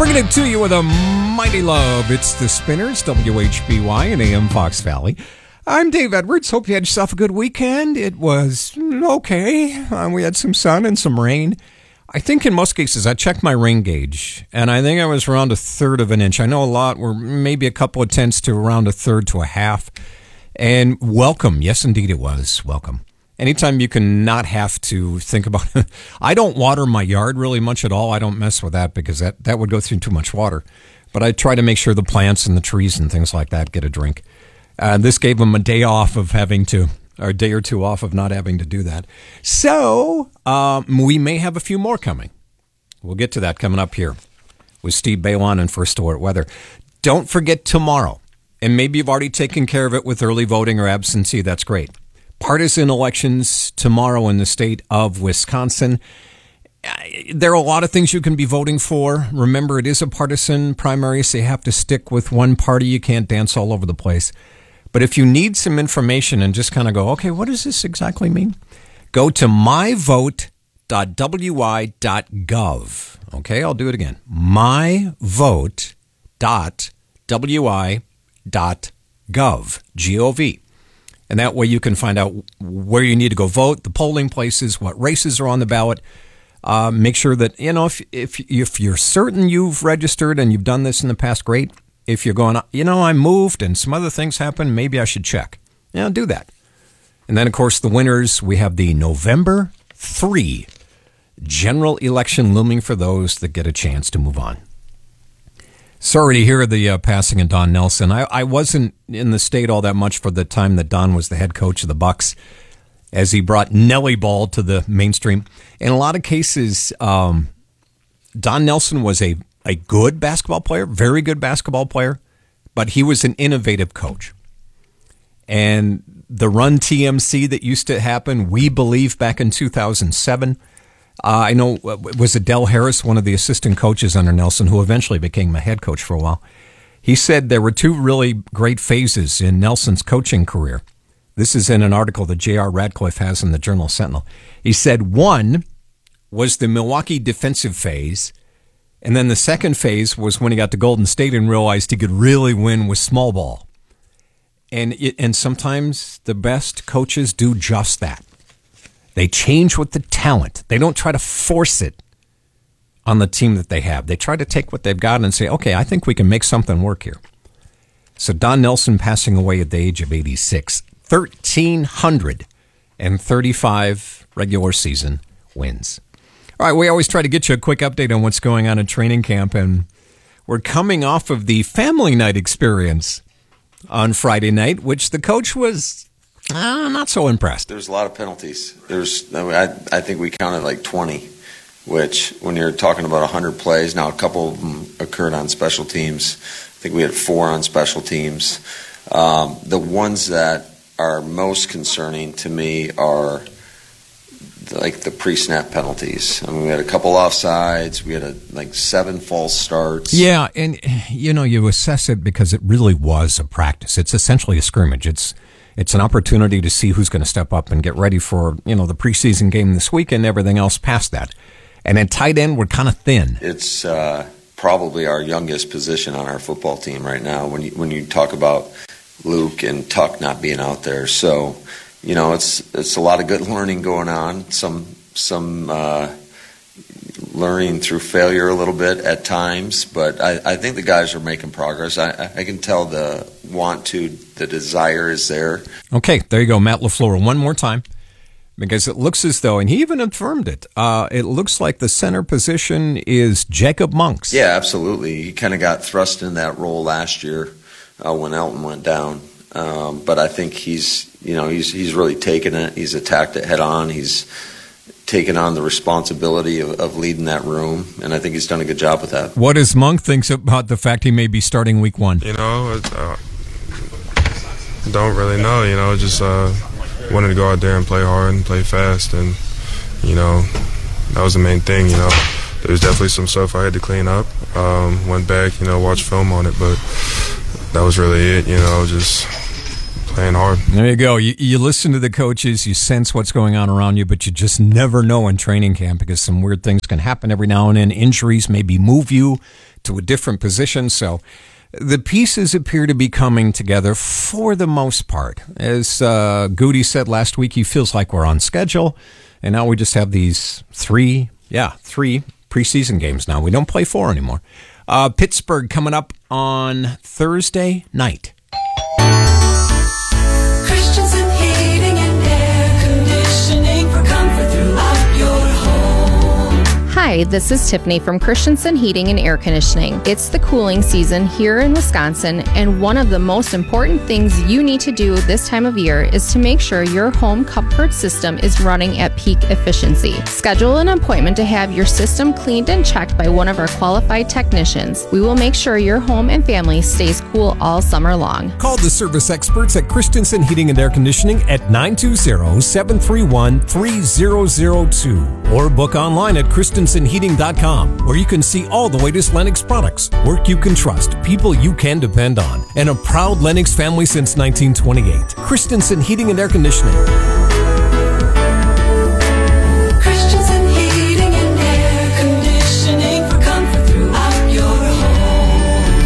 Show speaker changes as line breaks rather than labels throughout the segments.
Bringing it to you with a mighty love. It's the Spinners, WHBY and AM Fox Valley. I'm Dave Edwards. Hope you had yourself a good weekend. It was okay. We had some sun and some rain. I think in most cases, I checked my rain gauge, and I think I was around 1/3 of an inch. I know a lot were maybe a couple of tenths to around 1/3 to a half. And welcome. Yes, indeed it was. Welcome. Anytime you can not have to think about it. I don't water my yard really much at all. I don't mess with that because that would go through too much water. But I try to make sure the plants and the trees and things like that get a drink. This gave them a day off of having to, or a day or two off of not having to do that. So we may have a few more coming. We'll get to that coming up here with Steve Balon and First Alert Weather. Don't forget tomorrow, and maybe you've already taken care of it with early voting or absentee. That's great. Partisan elections tomorrow in the state of Wisconsin. There are a lot of things you can be voting for. Remember, it is a partisan primary, so you have to stick with one party. You can't dance all over the place. But if you need some information and just kind of go, okay, what does this exactly mean? Go to myvote.wi.gov. Okay, I'll do it again. myvote.wi.gov. G-O-V. And that way you can find out where you need to go vote, the polling places, what races are on the ballot. Make sure that, if you're certain you've registered and you've done this in the past, great. If you're going, I moved and some other things happened, maybe I should check. Do that. And then, of course, the winners, we have the November 3 general election looming for those that get a chance to move on. Sorry to hear the passing of Don Nelson. I wasn't in the state all that much for the time that Don was the head coach of the Bucks, as he brought Nelly ball to the mainstream. In a lot of cases, Don Nelson was a good basketball player, very good basketball player, but he was an innovative coach. And the Run TMC that used to happen, we believe, back in 2007, I know it was Adele Harris, one of the assistant coaches under Nelson, who eventually became a head coach for a while. He said there were two really great phases in Nelson's coaching career. This is in an article that J.R. Radcliffe has in the Journal Sentinel. He said one was the Milwaukee defensive phase, and then the second phase was when he got to Golden State and realized he could really win with small ball. And sometimes the best coaches do just that. They change with the talent. They don't try to force it on the team that they have. They try to take what they've got and say, okay, I think we can make something work here. So Don Nelson passing away at the age of 86. 1,335 regular season wins. All right, we always try to get you a quick update on what's going on in training camp, and we're coming off of the family night experience on Friday night, which the coach was not so impressed.
There's a lot of penalties. I think we counted like 20, which when you're talking about 100 plays, now a couple of them occurred on special teams. I think we had 4 on special teams. The ones that are most concerning to me are like the pre-snap penalties. I mean, we had a couple offsides. We had 7 false starts.
Yeah, and you assess it because it really was a practice. It's essentially a scrimmage. It's an opportunity to see who's going to step up and get ready for, the preseason game this week and everything else past that. And at tight end, we're kind of thin.
It's probably our youngest position on our football team right now when you talk about Luke and Tuck not being out there. So, it's a lot of good learning going on. Some learning through failure a little bit at times, but I think the guys are making progress. I can tell the desire is there.
Okay, there you go, Matt LaFleur, one more time, because it looks as though, and he even affirmed it, it looks like the center position is Jacob Monks.
Yeah, absolutely. He kind of got thrust in that role last year when Elton went down, but I think he's really taken it. He's attacked it head on. He's taken on the responsibility of leading that room, and I think he's done a good job with that.
What does Monk think about the fact he may be starting week 1?
Don't really know. Just wanted to go out there and play hard and play fast, and that was the main thing. There's definitely some stuff I had to clean up. Went back, watched film on it, but that was really it. Just playing hard.
There you go. You listen to the coaches, you sense what's going on around you, but you just never know in training camp because some weird things can happen every now and then. Injuries maybe move you to a different position. So the pieces appear to be coming together for the most part. As Goody said last week, he feels like we're on schedule. And now we just have these three preseason games now. We don't play 4 anymore. Pittsburgh coming up on Thursday night.
Christensen Heating and Air Conditioning for comfort throughout your home.
Hi, this is Tiffany from Christensen Heating and Air Conditioning. It's the cooling season here in Wisconsin, and one of the most important things you need to do this time of year is to make sure your home comfort system is running at peak efficiency. Schedule an appointment to have your system cleaned and checked by one of our qualified technicians. We will make sure your home and family stays cool all summer long.
Call the service experts at Christensen Heating and Air Conditioning at 920-731-3002 or book online at christensenheating.com, where you can see all the latest Lennox products, work you can trust, people you can depend on, and a proud Lennox family since 1928. Christensen Heating and Air Conditioning.
Christensen Heating and Air Conditioning for comfort throughout your home.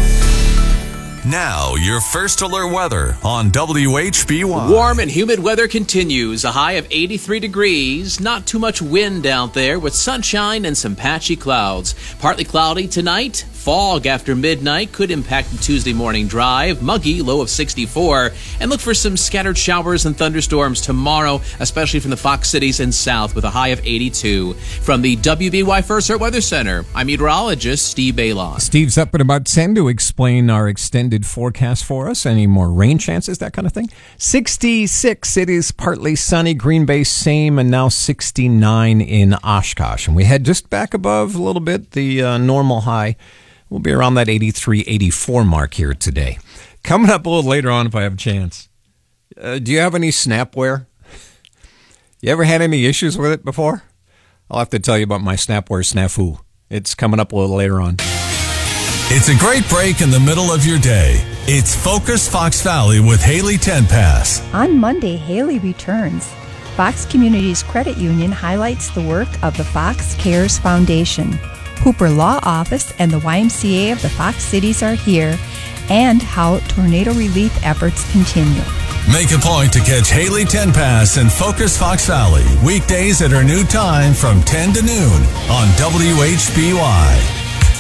Now, your first alert weather on WHBY.
Warm and humid weather continues. A high of 83 degrees. Not too much wind out there with sunshine and some patchy clouds. Partly cloudy tonight. Fog after midnight could impact the Tuesday morning drive. Muggy, low of 64. And look for some scattered showers and thunderstorms tomorrow, especially from the Fox Cities and south with a high of 82. From the WBY First Alert Weather Center, I'm meteorologist Steve Baylon.
Steve's up at about 10 to explain our extended forecast for us. Any more rain chances, that kind of thing? 66, it is partly sunny. Green Bay, same, and now 69 in Oshkosh. And we head just back above a little bit the normal high. We'll be around that 83, 84 mark here today. Coming up a little later on if I have a chance. Do you have any Snapware? You ever had any issues with it before? I'll have to tell you about my Snapware snafu. It's coming up a little later on.
It's a great break in the middle of your day. It's Focus Fox Valley with Haley Tenpass.
On Monday, Haley returns. Fox Communities Credit Union highlights the work of the Fox Cares Foundation. Hooper Law Office and the YMCA of the Fox Cities are here, and how tornado relief efforts continue.
Make a point to catch Haley Tenpass and Focus Fox Valley weekdays at her new time from 10 to noon on WHBY.